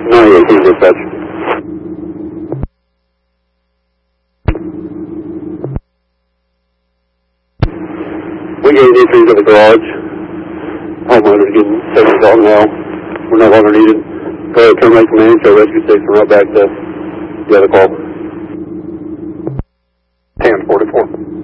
918 dispatch. We gained entry to the garage. Homeowner's getting several calls now. We're no longer needed. Go ahead, terminate command, show rescue station right back to the other call. 1044.